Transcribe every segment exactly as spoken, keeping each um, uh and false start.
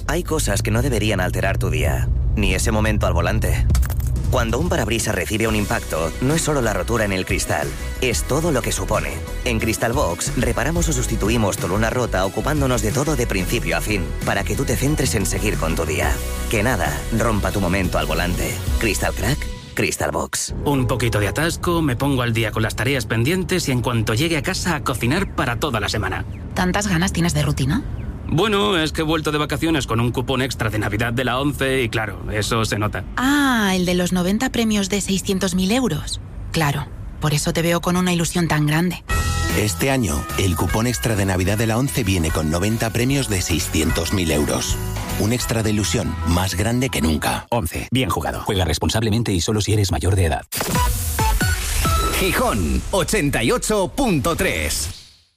Hay cosas que no deberían alterar tu día, ni ese momento al volante. Cuando un parabrisas recibe un impacto, no es solo la rotura en el cristal, es todo lo que supone. En Cristalbox reparamos o sustituimos tu luna rota ocupándonos de todo de principio a fin, para que tú te centres en seguir con tu día. Que nada rompa tu momento al volante. Crystal Crack, Cristalbox. Un poquito de atasco, me pongo al día con las tareas pendientes y en cuanto llegue a casa a cocinar para toda la semana. ¿Tantas ganas tienes de rutina? Bueno, es que he vuelto de vacaciones con un cupón extra de Navidad de la ONCE y claro, eso se nota. Ah, el de los noventa premios de seiscientos mil euros. Claro, por eso te veo con una ilusión tan grande. Este año, el cupón extra de Navidad de la ONCE viene con noventa premios de seiscientos mil euros. Un extra de ilusión más grande que nunca. ONCE, bien jugado. Juega responsablemente y solo si eres mayor de edad. Gijón, ochenta y ocho punto tres.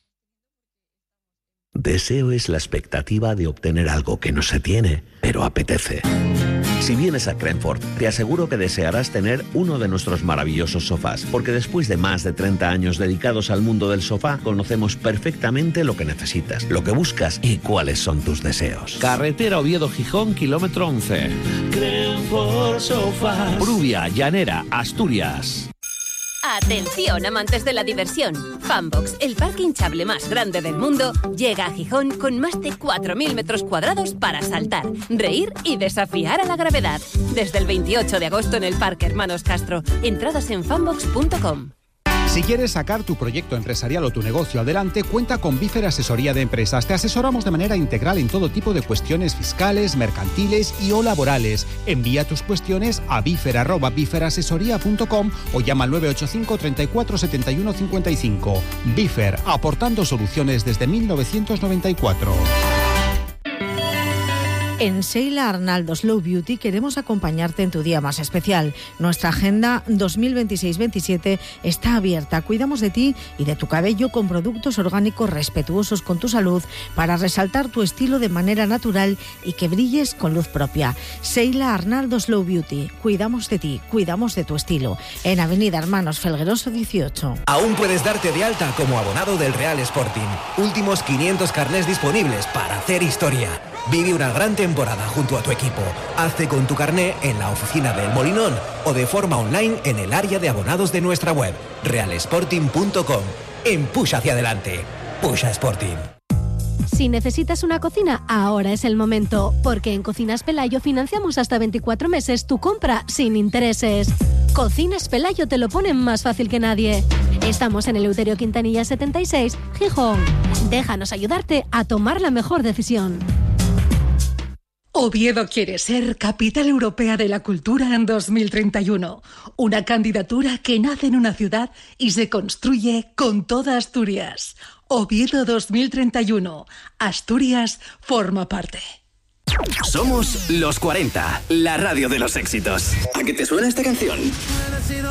Deseo es la expectativa de obtener algo que no se tiene, pero apetece. Si vienes a Crenford, te aseguro que desearás tener uno de nuestros maravillosos sofás, porque después de más de treinta años dedicados al mundo del sofá, conocemos perfectamente lo que necesitas, lo que buscas y cuáles son tus deseos. Carretera Oviedo-Gijón, kilómetro once. Crenford Sofás. Pruvia, Llanera, Asturias. Atención, amantes de la diversión. Funbox, el parque hinchable más grande del mundo, llega a Gijón con más de cuatro mil metros cuadrados para saltar, reír y desafiar a la gravedad. Desde el veintiocho de agosto en el Parque Hermanos Castro. Entradas en funbox punto com. Si quieres sacar tu proyecto empresarial o tu negocio adelante, cuenta con Bifer Asesoría de Empresas. Te asesoramos de manera integral en todo tipo de cuestiones fiscales, mercantiles y o laborales. Envía tus cuestiones a bifer arroba biferasesoría punto com o llama al nueve ocho cinco, treinta y cuatro, setenta y uno, cincuenta y cinco. Bifer, aportando soluciones desde mil novecientos noventa y cuatro. En Sheila Arnaldo Slow Beauty queremos acompañarte en tu día más especial. Nuestra agenda dos mil veintiséis veintisiete está abierta. Cuidamos de ti y de tu cabello con productos orgánicos respetuosos con tu salud para resaltar tu estilo de manera natural y que brilles con luz propia. Sheila Arnaldo Slow Beauty. Cuidamos de ti, cuidamos de tu estilo. En Avenida Hermanos Felgueroso dieciocho. Aún puedes darte de alta como abonado del Real Sporting. Últimos quinientos carnés disponibles para hacer historia. Vive una gran temporada junto a tu equipo. Hazte con tu carné en la oficina del Molinón o de forma online en el área de abonados de nuestra web, real sporting punto com. En Push hacia adelante. Push Sporting. Si necesitas una cocina, ahora es el momento, porque en Cocinas Pelayo financiamos hasta veinticuatro meses tu compra sin intereses. Cocinas Pelayo te lo ponen más fácil que nadie. Estamos en Eleuterio Quintanilla setenta y seis, Gijón. Déjanos ayudarte a tomar la mejor decisión. Oviedo quiere ser Capital Europea de la Cultura en dos mil treinta y uno. Una candidatura que nace en una ciudad y se construye con toda Asturias. Oviedo dos mil treinta y uno. Asturias forma parte. Somos los cuarenta, la radio de los éxitos. ¿A qué te suena esta canción?